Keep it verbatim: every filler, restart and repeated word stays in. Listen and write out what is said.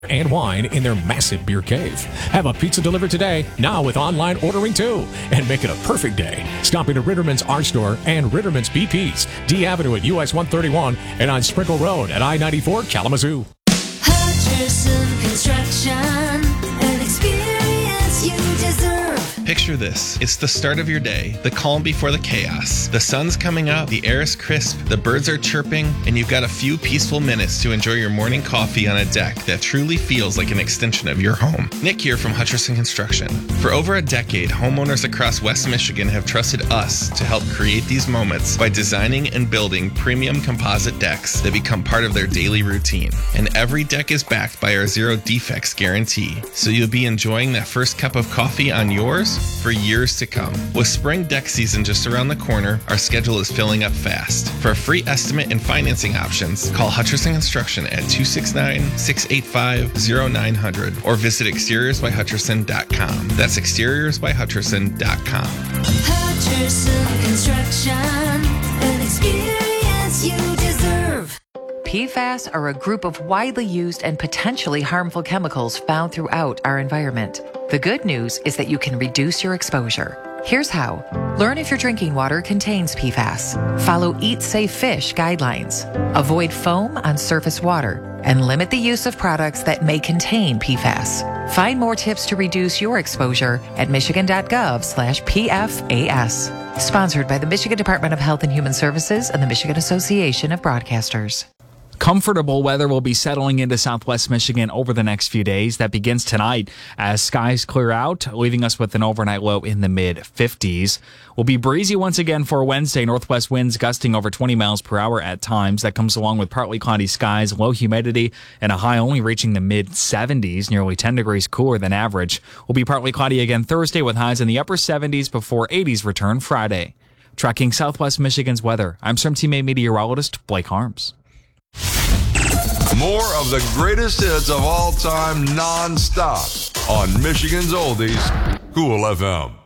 and wine in their massive beer cave. Have a pizza delivered today, now with online ordering too, and make it a perfect day. Stop into Ritterman's R-Store and Ritterman's B P's, D Avenue at U S one thirty-one and on Sprinkle Road at I ninety-four Kalamazoo. Hutcherson Construction, an experience you deserve. Picture this. It's the start of your day, the calm before the chaos. The sun's coming up, the air is crisp, the birds are chirping, and you've got a few peaceful minutes to enjoy your morning coffee on a deck that truly feels like an extension of your home. Nick here from Hutcherson Construction. For over a decade, homeowners across West Michigan have trusted us to help create these moments by designing and building premium composite decks that become part of their daily routine. And every deck is backed by our zero defects guarantee, so you'll be enjoying that first cup of coffee on yours for years to come. With spring deck season just around the corner, our schedule is filling up fast. For a free estimate and financing options, call Hutcherson Construction at two six nine, six eight five, zero nine zero zero or visit exteriors by hutcherson dot com. That's exteriors by hutcherson dot com. Hutcherson Construction, an experience you deserve. P FAS are a group of widely used and potentially harmful chemicals found throughout our environment. The good news is that you can reduce your exposure. Here's how. Learn if your drinking water contains P FAS. Follow Eat Safe Fish guidelines. Avoid foam on surface water. And limit the use of products that may contain P FAS. Find more tips to reduce your exposure at michigan.gov slash PFAS. Sponsored by the Michigan Department of Health and Human Services and the Michigan Association of Broadcasters. Comfortable weather will be settling into southwest Michigan over the next few days. That begins tonight as skies clear out, leaving us with an overnight low in the mid fifties. Will be breezy once again for Wednesday. Northwest winds gusting over twenty miles per hour at times. That comes along with partly cloudy skies, low humidity, and a high only reaching the mid seventies, nearly ten degrees cooler than average. Will be partly cloudy again Thursday with highs in the upper seventies before eighties return Friday. Tracking southwest Michigan's weather, I'm S R M Team eight meteorologist Blake Harms. More of the greatest hits of all time non-stop on Michigan's Oldies, Cool F M.